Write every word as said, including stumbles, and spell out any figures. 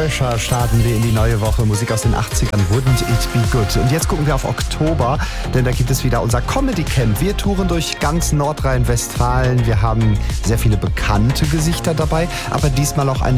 frischer starten wir in die neue Woche. Musik aus den achtzigern, Wouldn't It Be Good. Und jetzt gucken wir auf Oktober, denn da gibt es wieder unser Comedy Camp. Wir touren durch ganz Nordrhein-Westfalen. Wir haben sehr viele bekannte Gesichter dabei, aber diesmal auch einige